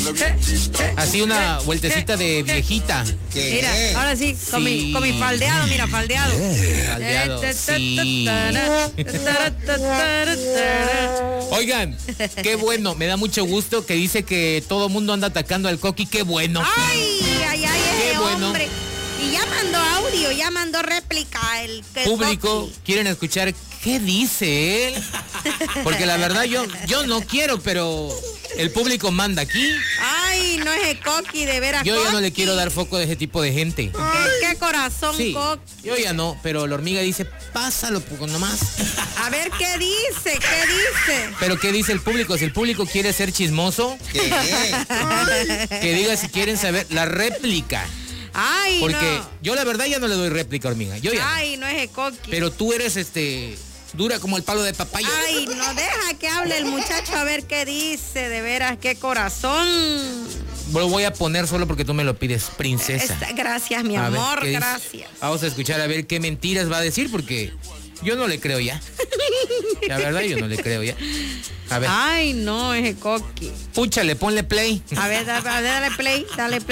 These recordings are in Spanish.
Así una vueltecita de viejita. Mira, ahora sí, con mi faldeado, mira, faldeado. Faldeado, sí. Oigan, qué bueno, me da mucho gusto que dice que todo mundo anda atacando al Coqui, qué bueno. Ay, qué bueno. Hombre. Y ya mandó audio, ya mandó réplica el público. Coqui. ¿Quieren escuchar qué dice él? Porque la verdad yo no quiero, pero el público manda aquí. Ay, no es el Coqui, de veras. Yo ya Coqui. no le quiero dar foco de ese tipo de gente. ¿Qué corazón, Sí, Coqui? yo ya no, pero la hormiga dice, pásalo nomás. A ver, ¿qué dice? Pero ¿qué dice el público? Si el público quiere ser chismoso, que diga si quieren saber la réplica. Ay, Porque no. yo la verdad ya no le doy réplica, hormiga. Yo ya. Ay, no es el Coqui. Pero tú eres dura como el palo de papaya. Ay, no, deja que hable el muchacho a ver qué dice, de veras, qué corazón. Lo voy a poner solo porque tú me lo pides, princesa. Gracias, mi A ver, amor, ¿qué dice? gracias. Vamos a escuchar a ver qué mentiras va a decir porque yo no le creo ya. La verdad yo no le creo ya. A ver. Ay, no, es el Coqui. Púchale, ponle play. A ver, dale play.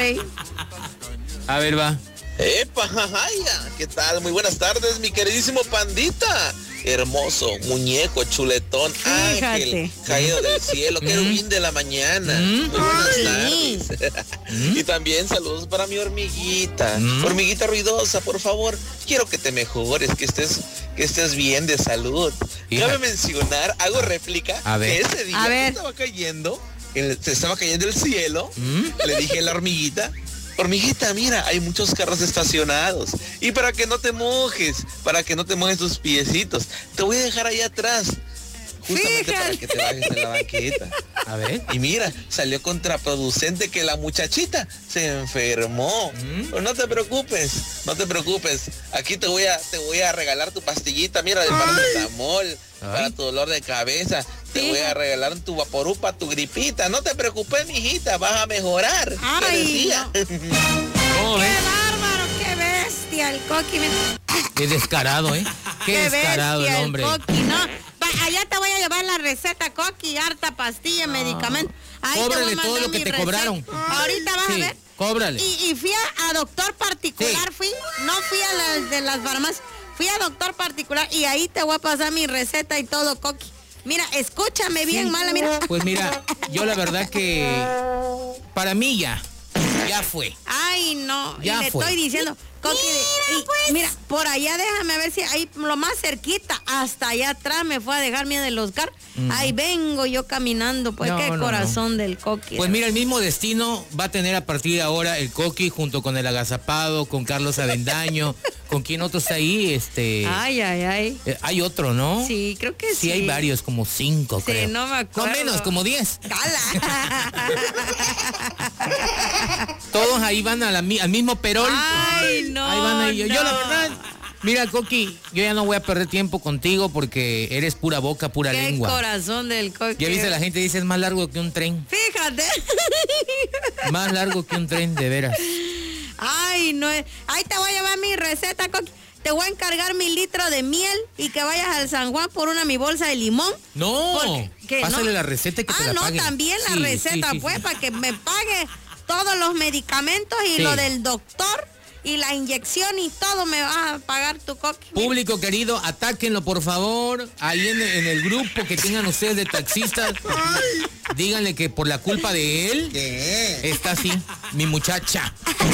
A ver, va. ¡Epa, jajaya! ¿Qué tal? Muy buenas tardes, mi queridísimo pandita. Hermoso, muñeco, chuletón, Fíjate. ángel, caído del cielo, querubín de la mañana. Muy buenas tardes. Y también saludos para mi hormiguita. Hormiguita ruidosa, por favor, quiero que te mejores, que estés bien de salud. Cabe mencionar, hago réplica, A ver. que ese día se estaba cayendo el cielo. Le dije a la hormiguita, mira, hay muchos carros estacionados. Y para que no te mojes tus piecitos, te voy a dejar ahí atrás. Justamente para que te bajes en la banqueta. A ver. Y mira, salió contraproducente que la muchachita se enfermó. Pero no te preocupes. Aquí te voy a regalar tu pastillita, mira, de paracetamol, para tu dolor de cabeza. Te voy a regalar tu vaporú para tu gripita. No te preocupes, mijita, vas a mejorar. Ay, no. ¡Qué bárbaro, qué bestia el Coqui! Qué descarado, ¿eh? Qué descarado bestia el hombre. Coqui, no. Allá te voy a llevar la receta, Coqui, harta pastilla, medicamento. Ahí Cóbrale te voy a todo mandar lo que mi te receta. cobraron. Ahorita vas a ver. Cóbrale. Y fui a doctor particular, no fui a las de las farmacias, fui a doctor particular y ahí te voy a pasar mi receta y todo, Coqui. Mira, escúchame bien, mala, mira. Pues mira, yo la verdad que para mí ya fue. Ay, no, Ya y le fue. estoy diciendo, Coqui, mira, por allá déjame ver si ahí lo más cerquita, hasta allá atrás me fue a dejar miedo de los carros. Ahí vengo yo caminando, pues qué corazón del Coqui. Pues mira, el mismo destino va a tener a partir de ahora el Coqui junto con el Agazapado, con Carlos Avendaño, con quien otros ahí, Ay. hay otro, ¿no? Sí, creo que sí. Sí, hay varios, como 5, creo. Sí, no me acuerdo. No menos, como 10. ¡Cala! Todos ahí van al mismo perol. Ay, no. Ahí van ahí. Yo la verdad, mira, Coqui, yo ya no voy a perder tiempo contigo porque eres pura boca, pura Qué lengua. Corazón del Coqui. Ya viste, la gente dice es más largo que un tren. Fíjate. Más largo que un tren, de veras. Ay, no. Ahí te voy a llevar mi receta, Coqui. Te voy a encargar 1,000 litros de miel y que vayas al San Juan por mi bolsa de limón. No, pásale la receta y que te la pague. También la receta, pues, para que me pague todos los medicamentos y lo del doctor y la inyección y todo me vas a pagar tu, Coqui. Público querido, atáquenlo, por favor, ahí en el grupo que tengan ustedes de taxistas. Díganle que por la culpa de él está así, mi muchacha.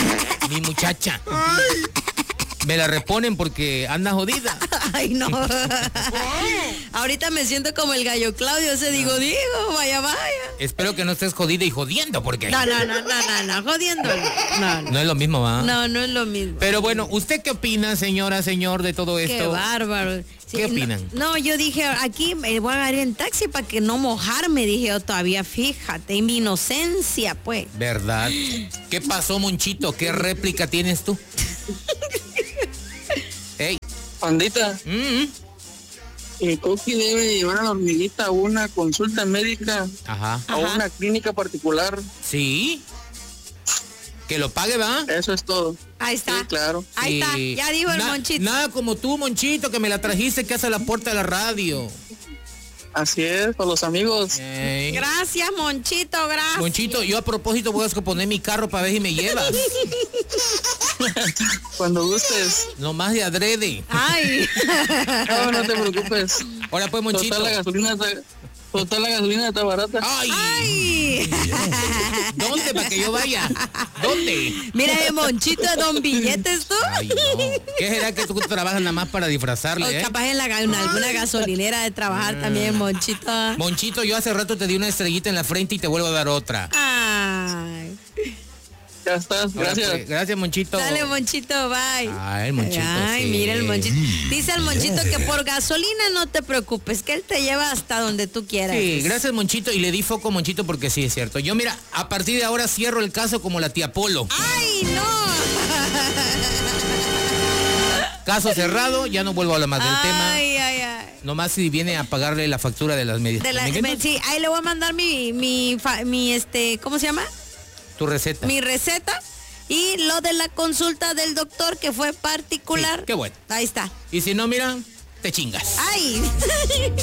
Me la reponen porque anda jodida. Ay, no. Ahorita me siento como el gallo Claudio, digo, vaya. Espero que no estés jodida y jodiendo, porque... No, jodiendo. No es lo mismo, ¿va? No es lo mismo. Pero bueno, ¿usted qué opina, señora, señor, de todo esto? Qué bárbaro. Sí, ¿Qué opinan? No, yo dije, aquí me voy a ir en taxi para que no mojarme, dije yo todavía, fíjate, en mi inocencia, pues. ¿Verdad? ¿Qué pasó, Monchito? ¿Qué réplica tienes tú? Ey. Pandita, el Coqui debe llevar a la hormiguita a una consulta médica. Ajá. O una clínica particular. Sí. Que lo pague, ¿va? Eso es todo. Ahí está. Sí, claro. Ahí está, ya dijo el Monchito. Nada como tú, Monchito, que me la trajiste casi a la puerta de la radio. Así es, con los amigos. Gracias, Monchito, gracias. Monchito, yo a propósito voy a poner mi carro para ver si me llevas. Cuando gustes. No más de adrede. Ay. No te preocupes. Ahora pues, Monchito. Total, la gasolina está barata. Ay. ¿Dónde para que yo vaya? ¿Dónde? Mira, Monchito, don Billetes tú. Ay, no. ¿Qué será que tú trabajas nada más para disfrazarle? O capaz en alguna gasolinera de trabajar también, Monchito. Monchito, yo hace rato te di una estrellita en la frente y te vuelvo a dar otra. Ay. Ya estás, gracias. Pues, gracias, Monchito. Dale, Monchito, bye. Ay, el Monchito. Ay, sí. mira el Monchito. Dice el Monchito que por gasolina no te preocupes, que él te lleva hasta donde tú quieras. Sí, gracias, Monchito. Y le di foco, Monchito, porque sí es cierto. Yo, mira, a partir de ahora cierro el caso como la tía Polo. ¡Ay, no! Caso cerrado, ya no vuelvo a hablar más del tema. Ay, ay, ay. Nomás si viene a pagarle la factura de las medias. Sí, ahí le voy a mandar mi ¿cómo se llama? Tu receta. Mi receta y lo de la consulta del doctor que fue particular. Sí, qué bueno. Ahí está. Y si no, mira, te chingas. ¡Ay!